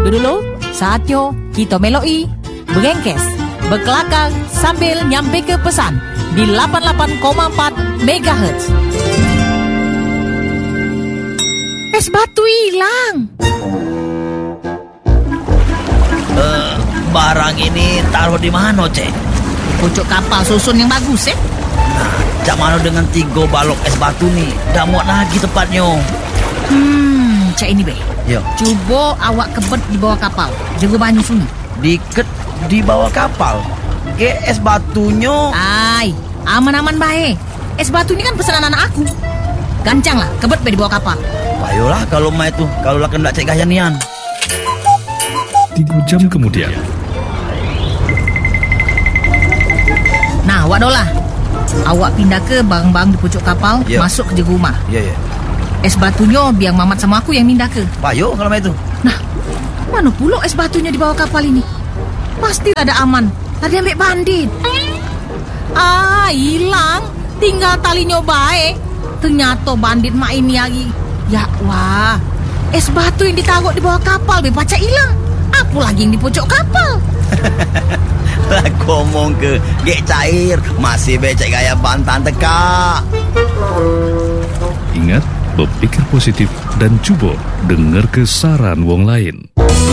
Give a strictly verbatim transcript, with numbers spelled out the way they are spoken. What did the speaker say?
Tapi dulu, saatnya kita meloi, berengkes, berkelakar sambil nyampe ke pesan di delapan puluh delapan koma empat megahertz. Es batu hilang. Uh, barang ini taruh di mana, Cek? Pucuk kapal susun yang bagus, eh? Nah, cak mana dengan tiga balok es batu nih? Dah muat lagi tempatnya. Hmm, cak ini, be. Yo. Cuba awak kebet di bawah kapal. Jaga banyu sunyi. Diket di bawah kapal. Ke es batunya. Ay, aman-aman baik. Es batu ini kan pesanan anak aku. Gancang lah, kebet be di bawah kapal. Ayolah kalau mai tu, kalau lah kena cek gaya nian. Tiga jam kemudian. Nah, awak dolah. Awak pindah ke barang-barang di pucuk kapal, ya. Masuk ke je rumah. Ya, ya. Es batunya biar Mamat sama aku yang pindah ke. Payo kalau mai tu. Nah, mana pula es batunya di bawah kapal ini? Pasti ada aman. Tadi ambil bandit. Ah, hilang. Tinggal talinya baik. Ternyata bandit mak ini lagi. Ya wah, es batu yang ditaruh di bawah kapal be pacak hilang. Apa lagi yang di pojok kapal? Lah ngomong ke gek cair, masih becek gaya bantan teka. Ingat, berpikir positif dan cuba dengar ke saran wong lain.